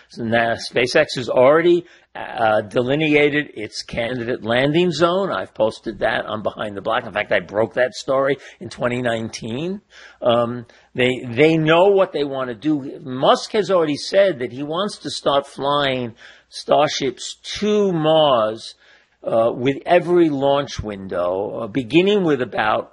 So now SpaceX has already delineated its candidate landing zone. I've posted that on Behind the Black. In fact, I broke that story in 2019. They know what they want to do. Musk has already said that he wants to start flying Starships to Mars with every launch window, beginning with about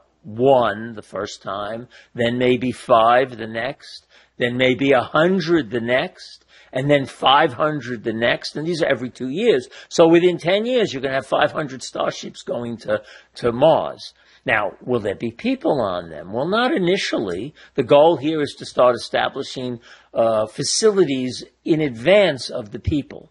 1 the first time, then maybe 5 the next, then maybe 100 the next, and then 500 the next, and these are every 2 years. So within 10 years, you're going to have 500 Starships going to Mars. Now, will there be people on them? Well, not initially. The goal here is to start establishing facilities in advance of the people.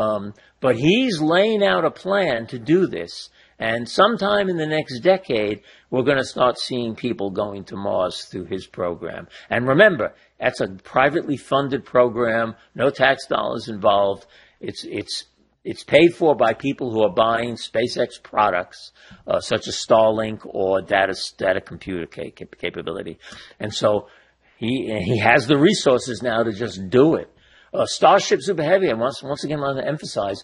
But he's laying out a plan to do this. And sometime in the next decade, we're going to start seeing people going to Mars through his program. And remember, that's a privately funded program, no tax dollars involved. It's paid for by people who are buying SpaceX products, such as Starlink or data computer capability. And so he has the resources now to just do it. Starship Super Heavy, and once again, I want to emphasize,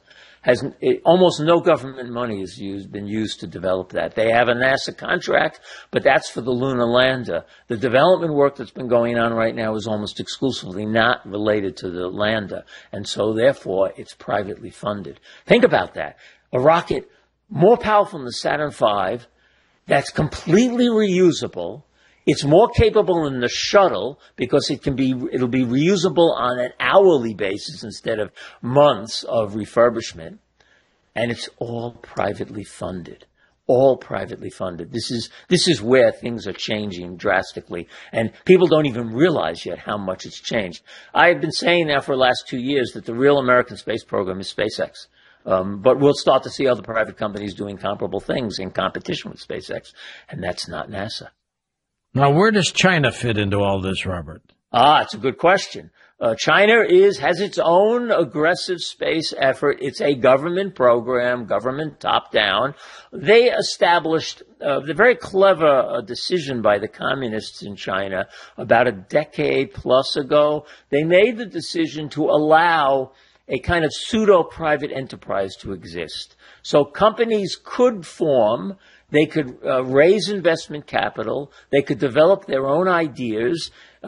almost no government money has been used to develop that. They have a NASA contract, but that's for the lunar lander. The development work that's been going on right now is almost exclusively not related to the lander, and so therefore it's privately funded. Think about that. A rocket more powerful than the Saturn V that's completely reusable. It's more capable than the shuttle because it'll be reusable on an hourly basis instead of months of refurbishment. And it's all privately funded. All privately funded. This is where things are changing drastically. And people don't even realize yet how much it's changed. I've been saying now for the last 2 years that the real American space program is SpaceX. But we'll start to see other private companies doing comparable things in competition with SpaceX. And that's not NASA. Now, where does China fit into all this, Robert? It's a good question. China has its own aggressive space effort. It's a government program, government top-down. They established the very clever decision by the communists in China about a decade plus ago. They made the decision to allow a kind of pseudo-private enterprise to exist. So companies could form. They could raise investment capital. They could develop their own ideas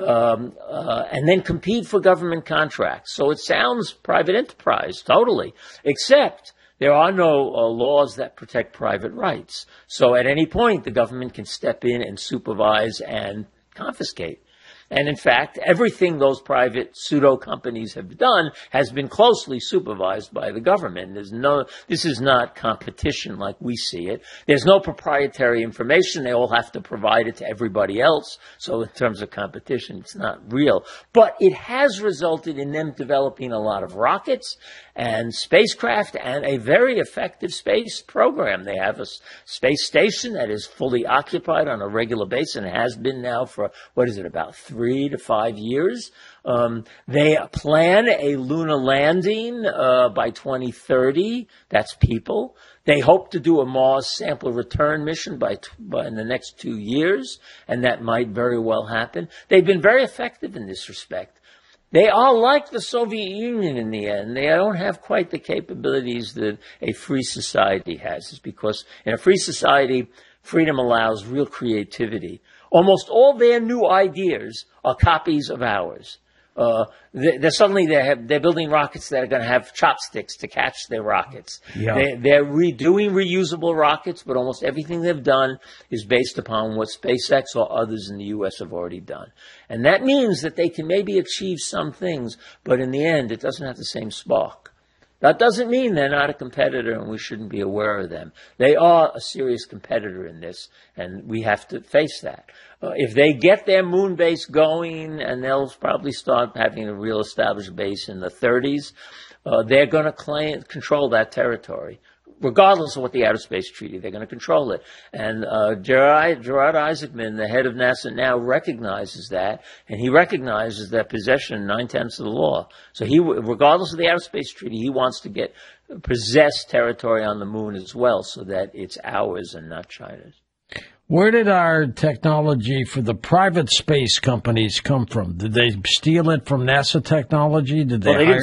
and then compete for government contracts. So it sounds private enterprise, totally, except there are no laws that protect private rights. So at any point, the government can step in and supervise and confiscate. And in fact, everything those private pseudo companies have done has been closely supervised by the government. This is not competition like we see it. There's no proprietary information. They all have to provide it to everybody else. So in terms of competition, it's not real. But it has resulted in them developing a lot of rockets and spacecraft and a very effective space program. They have a space station that is fully occupied on a regular basis and has been now for, about 3 to 5 years. They plan a lunar landing by 2030. That's people. They hope to do a Mars sample return mission by in the next 2 years, and that might very well happen. They've been very effective in this respect. They are like the Soviet Union in the end. They don't have quite the capabilities that a free society has. It's because in a free society, freedom allows real creativity. Almost all their new ideas are copies of ours. They're building rockets that are going to have chopsticks to catch their rockets. Yeah. They're redoing reusable rockets, but almost everything they've done is based upon what SpaceX or others in the U.S. have already done. And that means that they can maybe achieve some things, but in the end, it doesn't have the same spark. That doesn't mean they're not a competitor and we shouldn't be aware of them. They are a serious competitor in this, and we have to face that. If they get their moon base going, and they'll probably start having a real established base in the 30s, they're going to control that territory. Regardless of what the Outer Space Treaty, they're going to control it. And Gerard Isaacman, the head of NASA now, recognizes that, and he recognizes that possession 9/10 of the law. So regardless of the Outer Space Treaty, he wants to possess territory on the moon as well, so that it's ours and not China's. Where did our technology for the private space companies come from? Did they steal it from NASA technology? Did they hire